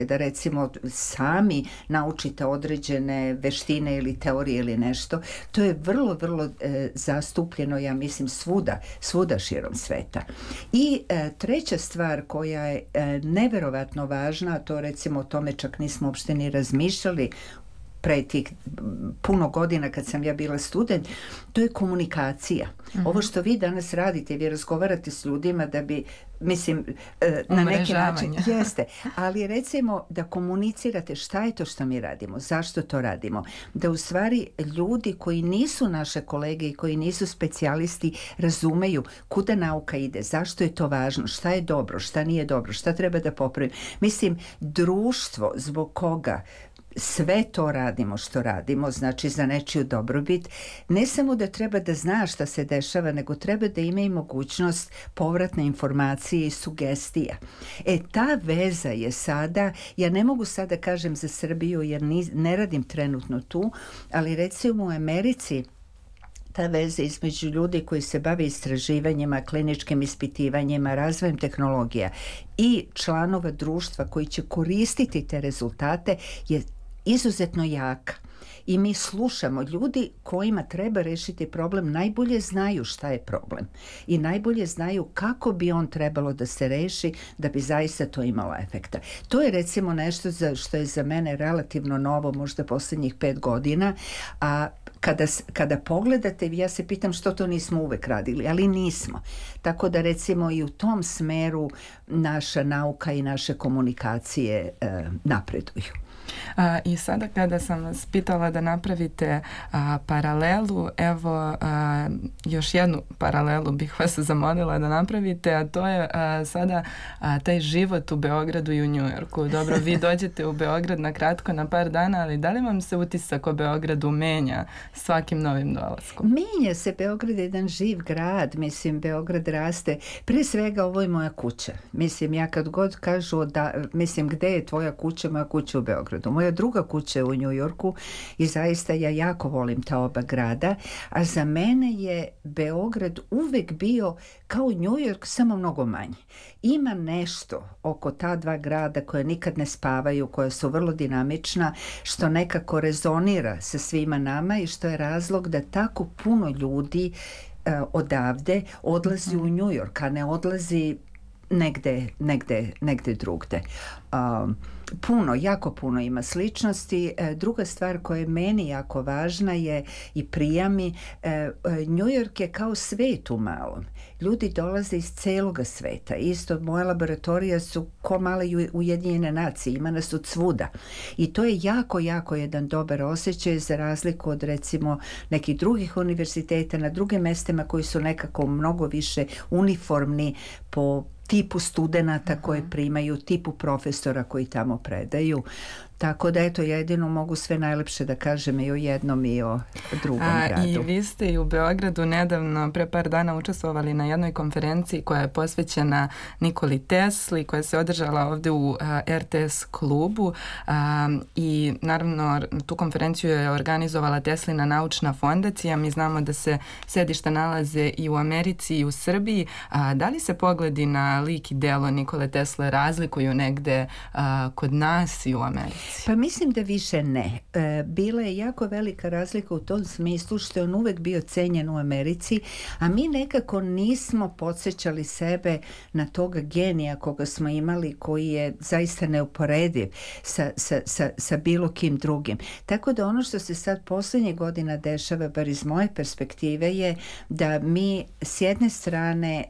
da recimo sami naučite određene veštine ili teorije ili nešto, to je vrlo, vrlo zastupljeno, ja mislim, svuda širom sveta. I treća stvar koja je neverovatno važna, a to recimo o tome čak nismo uopšte ni razmišljali pre tih puno godina kad sam ja bila student, to je komunikacija. Ovo što vi danas radite, vi razgovarate s ljudima da bi, mislim, na neki način jeste, ali recimo da komunicirate šta je to što mi radimo, zašto to radimo, da u stvari ljudi koji nisu naše kolege i koji nisu specijalisti razumeju kuda nauka ide, zašto je to važno, šta je dobro, šta nije dobro, šta treba da popravimo. Mislim, društvo zbog koga sve to radimo što radimo, znači za nečiju dobrobit, ne samo da treba da zna šta se dešava, nego treba da ima i mogućnost povratne informacije i sugestija. Ta veza je sada, ja ne mogu sada kažem za Srbiju jer ne radim trenutno tu, ali recimo u Americi ta veza između ljudi koji se bave istraživanjima, kliničkim ispitivanjima, razvojem tehnologija i članova društva koji će koristiti te rezultate je izuzetno jaka. I mi slušamo, ljudi kojima treba rešiti problem najbolje znaju šta je problem i najbolje znaju kako bi on trebalo da se reši da bi zaista to imalo efekta. To je recimo nešto što je za mene relativno novo, možda poslednjih 5 godina, a kada pogledate, ja se pitam što to nismo uvek radili, ali nismo. Tako da recimo i u tom smeru naša nauka i naše komunikacije napreduju. I sada kada sam vas pitala da napravite paralelu, evo još jednu paralelu bih vas zamolila da napravite, a to je sada taj život u Beogradu i u Njujorku. Dobro, vi dođete u Beograd na kratko, na par dana, ali da li vam se utisak o Beogradu menja svakim novim dolaskom? Menja se, Beograd je jedan živ grad, mislim, Beograd raste. Pre svega ovo je moja kuća. Mislim, ja kad god kažu mislim, gde je tvoja kuća, moja kuća u Beogradu. Moja druga kuća je u Njujorku i zaista ja jako volim ta oba grada, a za mene je Beograd uvek bio kao Njujork, samo mnogo manje. Ima nešto oko ta dva grada koje nikad ne spavaju, koja su vrlo dinamična, što nekako rezonira sa svima nama i što je razlog da tako puno ljudi odavde odlazi u Njujork, a ne odlazi negde drugde. Jako puno ima sličnosti. Druga stvar koja je meni jako važna je i prija mi, Njujork je kao svet u malom. Ljudi dolaze iz celoga sveta. Isto, moje laboratorija su ko male Ujedinjene nacije, ima nas od svuda. I to je jako jedan dobar osjećaj za razliku od recimo nekih drugih univerziteta na drugim mestima koji su nekako mnogo više uniformni po tipu studenata koje primaju, tipu profesora koji tamo predaju. Tako da eto, ja jedino mogu sve najlepše da kažem i o jednom i o drugom gradu. I vi ste i u Beogradu nedavno, pre par dana, učestvovali na jednoj konferenciji koja je posvećena Nikoli Tesli, koja se održala ovde u RTS klubu i naravno tu konferenciju je organizovala Teslina naučna fondacija. Mi znamo da se sedišta nalaze i u Americi i u Srbiji. Da li se pogledi na lik i delo Nikole Tesle razlikuju negde kod nas i u Americi? Pa mislim da više ne. Bila je jako velika razlika u tom smislu što je on uvek bio cenjen u Americi, a mi nekako nismo podsjećali sebe na toga genija koga smo imali, koji je zaista neuporediv sa bilo kim drugim. Tako da ono što se sad poslednjih godina dešava, bar iz moje perspektive, je da mi s jedne strane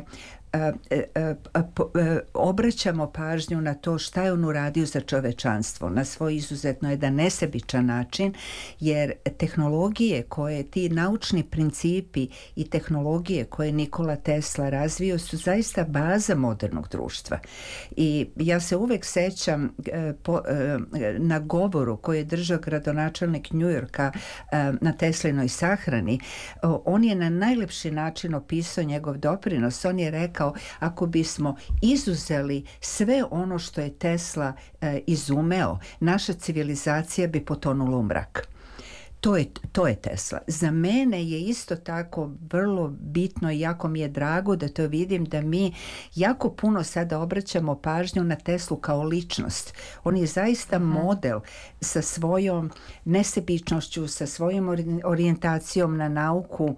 obraćamo pažnju na to šta je on uradio za čovečanstvo na svoj izuzetno jedan nesebičan način, jer tehnologije koje, ti naučni principi i tehnologije koje Nikola Tesla razvio su zaista baza modernog društva. I ja se uvek sećam na govoru koji je držao gradonačelnik Njujorka na Teslinoj sahrani. On je na najlepši način opisao njegov doprinos. On je rekao, ako bismo izuzeli sve ono što je Tesla izumeo, naša civilizacija bi potonula u mrak. To je Tesla. Za mene je isto tako vrlo bitno i jako mi je drago da to vidim, da mi jako puno sada obraćamo pažnju na Teslu kao ličnost. On je zaista model sa svojom nesebičnošću, sa svojom orijentacijom na nauku,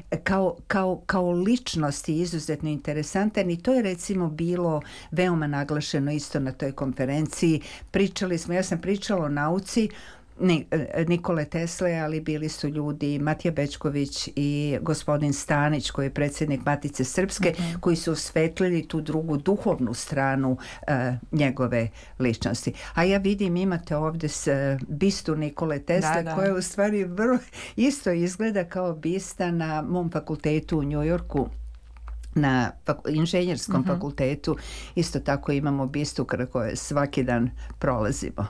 kao ličnost je izuzetno interesantan i to je recimo bilo veoma naglašeno isto na toj konferenciji. Ja sam pričala o nauci Nikole Tesle, ali bili su ljudi Matija Bećković i gospodin Stanić, koji je predsjednik Matice Srpske, koji su osvetlili tu drugu duhovnu stranu njegove ličnosti. A ja vidim, imate ovdje bistu Nikole Tesle, koja u stvari vrlo isto izgleda kao bista na mom fakultetu u New Yorku, na inženjerskom fakultetu. Isto tako imamo bistu koje svaki dan prolazimo.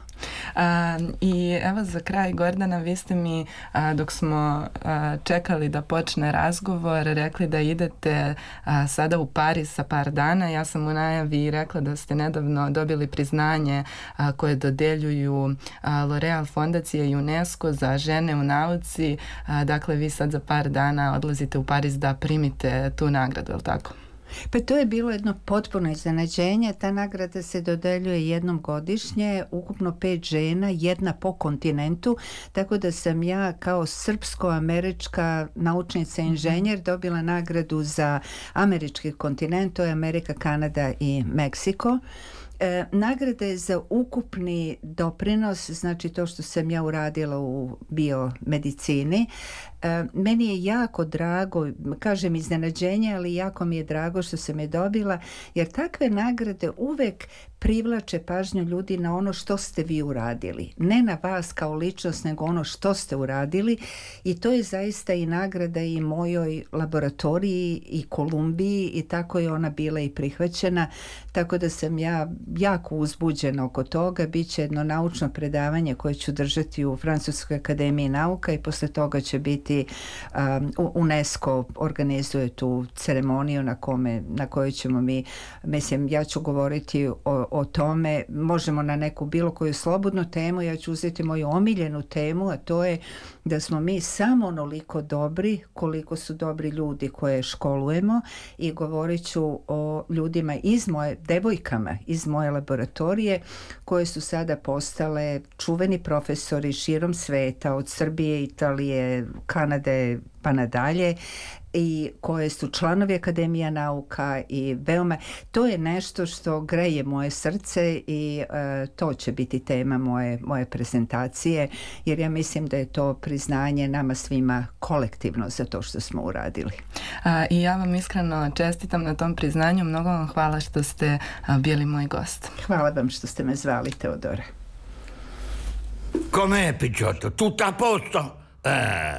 I evo za kraj, Gordana, vi ste mi dok smo čekali da počne razgovor rekli da idete sada u Pariz sa par dana. Ja sam u najavi rekla da ste nedavno dobili priznanje koje dodeljuju L'Oreal fondacije i UNESCO za žene u nauci. Dakle, vi sad za par dana odlazite u Pariz da primite tu nagradu, je li tako? Pa to je bilo jedno potpuno iznenađenje. Ta nagrada se dodeljuje jednom godišnje, ukupno 5 žena, jedna po kontinentu, tako da sam ja kao srpsko-američka naučnica inženjer dobila nagradu za američki kontinent, to je Amerika, Kanada i Meksiko. Nagrada je za ukupni doprinos, znači to što sam ja uradila u biomedicini. Meni je jako drago, kažem iznenađenje, ali jako mi je drago što sam je dobila, jer takve nagrade uvek privlače pažnju ljudi na ono što ste vi uradili. Ne na vas kao ličnost, nego ono što ste uradili, i to je zaista i nagrada i mojoj laboratoriji i Kolumbiji, i tako je ona bila i prihvaćena, tako da sam ja jako uzbuđena oko toga. Biće jedno naučno predavanje koje ću držati u Francuskoj akademiji nauka i posle toga će biti UNESCO organizuje tu ceremoniju na kojoj ćemo ja ću govoriti o tome. Možemo na neku bilo koju slobodnu temu, ja ću uzeti moju omiljenu temu, a to je da smo mi samo onoliko dobri koliko su dobri ljudi koje školujemo, i govorit ću o ljudima devojkama iz moje laboratorije koje su sada postale čuveni profesori širom sveta, od Srbije, Italije, Kanade pa nadalje, i koje su članovi Akademija nauka, i to je nešto što greje moje srce, i to će biti tema moje prezentacije, jer ja mislim da je to priznanje nama svima kolektivno za to što smo uradili. I ja vam iskreno čestitam na tom priznanju. Mnogo vam hvala što ste bili moj gost. Hvala vam što ste me zvali, Teodora. Com'è, Picciotto? Tutto a posto?